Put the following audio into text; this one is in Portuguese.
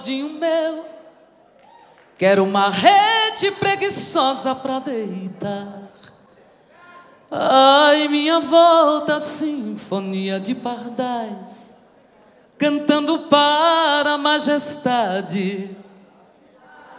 de meu, quero uma rede preguiçosa pra deitar. Ai, minha volta, sinfonia de pardais, cantando para a majestade